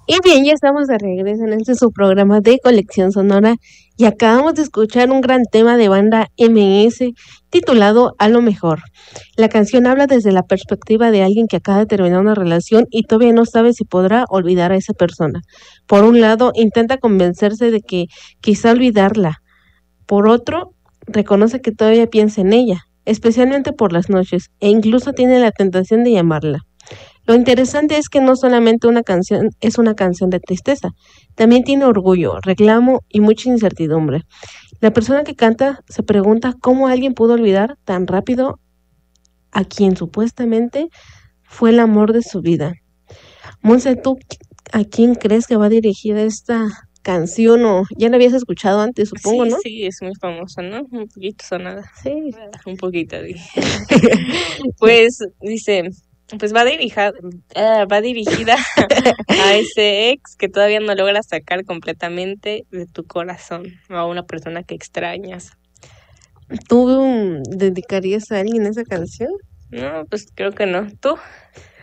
Y bien, ya estamos de regreso en este su programa de Colección Sonora y acabamos de escuchar un gran tema de banda MS titulado A lo mejor. La canción habla desde la perspectiva de alguien que acaba de terminar una relación y todavía no sabe si podrá olvidar a esa persona. Por un lado, intenta convencerse de que quizá olvidarla. Por otro, reconoce que todavía piensa en ella, especialmente por las noches, e incluso tiene la tentación de llamarla. Lo interesante es que no solamente una canción es una canción de tristeza, también tiene orgullo, reclamo y mucha incertidumbre. La persona que canta se pregunta cómo alguien pudo olvidar tan rápido a quien supuestamente fue el amor de su vida. Monse, ¿tú a quién crees que va dirigida esta canción o ya la habías escuchado antes, supongo, Sí, ¿no? sí, es muy famosa, ¿no? Un poquito sonada. Sí. Un poquito, dije. Pues dice, pues va dirigida a ese ex que todavía no logras sacar completamente de tu corazón, o a una persona que extrañas. ¿Tú dedicarías a alguien esa canción? No, pues creo que no. ¿Tú?